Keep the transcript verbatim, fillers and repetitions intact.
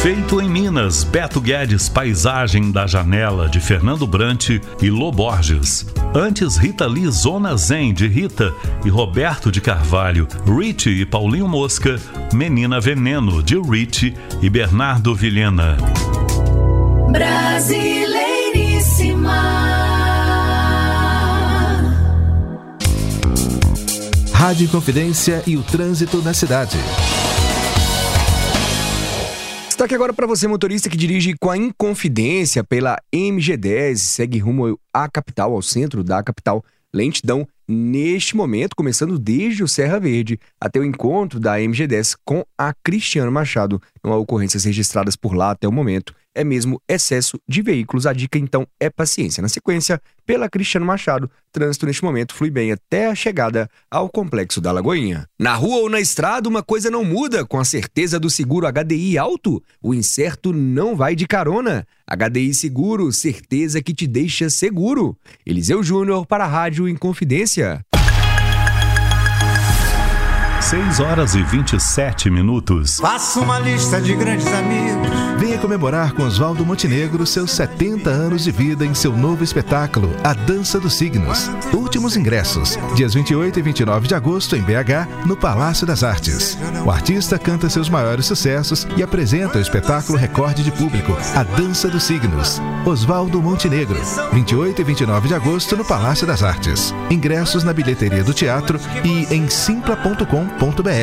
Feito em Minas, Beto Guedes, Paisagem da Janela, de Fernando Brant e Lô Borges. Antes, Rita Lee, Zona Zen, de Rita e Roberto de Carvalho. Rich e Paulinho Mosca, Menina Veneno, de Rich e Bernardo Vilhena. Brasileiríssima. Rádio Inconfidência e o trânsito na cidade. Destaque agora para você, motorista que dirige com a Inconfidência pela M G dez, segue rumo à capital, ao centro da capital. Lentidão neste momento, começando desde o Serra Verde até o encontro da M G dez com a Cristiano Machado. Não há ocorrências registradas por lá até o momento. É mesmo excesso de veículos. A dica, então, é paciência. Na sequência, pela Cristiano Machado, trânsito neste momento flui bem até a chegada ao Complexo da Lagoinha. Na rua ou na estrada, uma coisa não muda. Com a certeza do seguro H D I alto, o incerto não vai de carona. H D I Seguro, certeza que te deixa seguro. Eliseu Júnior para a Rádio Inconfidência. seis horas e vinte e sete minutos. Faça uma lista de grandes amigos. Venha comemorar com Oswaldo Montenegro seus setenta anos de vida em seu novo espetáculo, A Dança dos Signos. Últimos ingressos, dias vinte e oito e vinte e nove de agosto em B H, no Palácio das Artes. O artista canta seus maiores sucessos e apresenta o espetáculo recorde de público, A Dança dos Signos. Oswaldo Montenegro, vinte e oito e vinte e nove de agosto no Palácio das Artes. Ingressos na bilheteria do teatro e em simpla ponto com ponto br.